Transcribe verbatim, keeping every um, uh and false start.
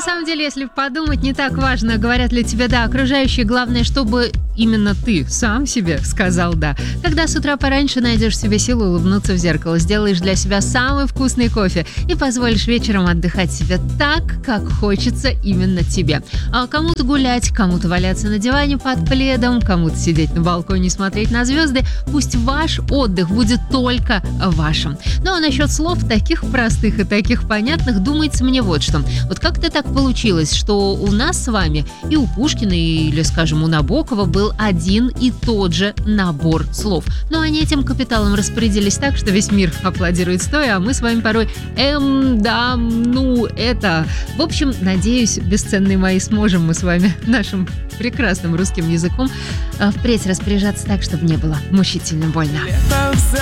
самом деле, если подумать, не так важно, говорят ли тебе «да» окружающие. Главное, чтобы именно ты сам себе сказал «да». Когда с утра пораньше найдешь в себе силу улыбнуться в зеркало, сделаешь для себя самый вкусный кофе и позволишь вечером отдыхать себе так, как хочется именно тебе. А кому-то гулять, кому-то валяться на диване под пледом, кому-то сидеть на балконе и смотреть на звезды. Пусть ваш отдых будет только вашим. Ну а насчет слов таких простых и таких понятных, думается мне вот что. Вот как-то так получилось, что у нас с вами и у Пушкина, или, скажем, у Набокова был один и тот же набор слов. Но они этим капиталом распорядились так, что весь мир аплодирует стоя, а мы с вами порой «эм, да, ну, это». В общем, надеюсь, бесценные мои, сможем мы с вами нашим прекрасным русским языком впредь распоряжаться так, чтобы не было мучительно больно. Лето в